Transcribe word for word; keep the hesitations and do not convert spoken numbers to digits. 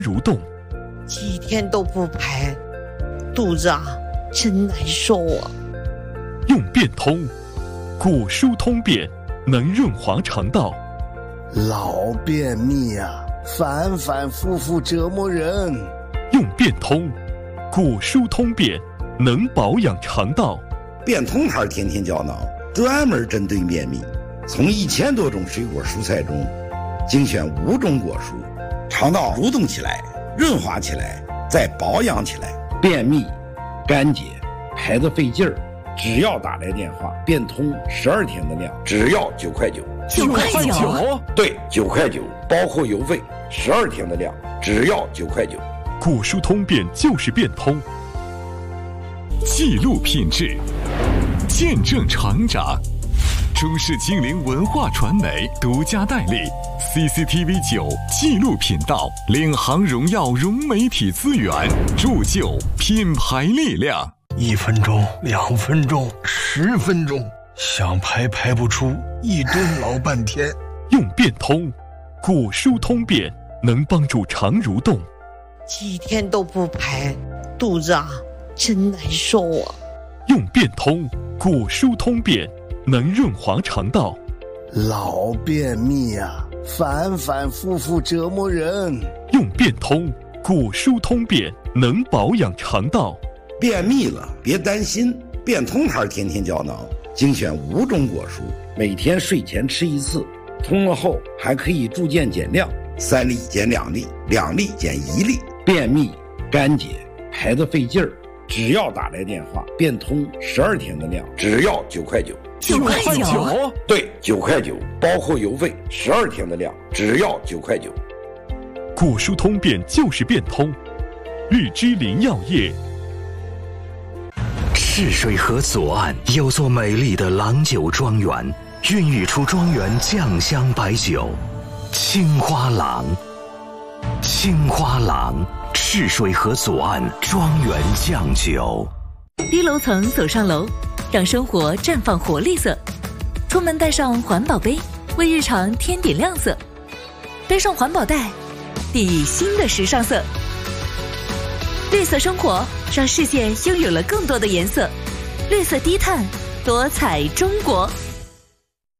蠕动， 几天都不排，肚子啊真难受啊。 用便通，果蔬通便，能润滑肠道。 老便秘啊，反反复复折磨人。 用便通，果蔬通便，能保养肠道。 便通牌天天胶囊专门针对便秘，从一千多种水果蔬菜中精选五种果蔬，肠道蠕动起来，润滑起来，再保养起来。便秘、干结、排得费劲儿，只要打来电话，便通十二天的量，只要九块九。 九块九？ 对，九块九，包括邮费，十二天的量，只要九块九。 果蔬通便就是便通。记录品质，见证成长。中视精灵文化传媒独家代理 C C T V 九纪录频道，领航荣耀融媒体资源，铸就品牌力量。 一分钟，两分钟，十分钟，想排排不出，一蹲老半天。 用便通，果蔬通便，能帮助肠蠕动。 几天都不排，肚子啊真难受啊。 用便通，果蔬通便，能润滑肠道。 老便秘啊，反反复复折磨人。 用便通，果蔬通便，能保养肠道。 便秘了别担心，便通牌天天胶囊精选五种果蔬，每天睡前吃一次，通了后还可以逐渐减量，三粒减两粒，两粒减一粒。便秘、干结、排得费劲儿，只要打来电话，便通十二天的量，只要九块九。 九块九？ 对，九块九，包括邮费，十二天的量，只要九块九。 果蔬通便就是便通。日之林药业。 赤水河左岸有座美丽的郎酒庄园，孕育出庄园酱香白酒青花郎。青花郎，赤水河左岸庄园酱酒。 低楼层走上楼，让生活绽放活力色。出门带上环保杯，为日常添点亮色。背上环保袋，砥砺新的时尚色。绿色生活，让世界拥有了更多的颜色。绿色低碳，多彩中国。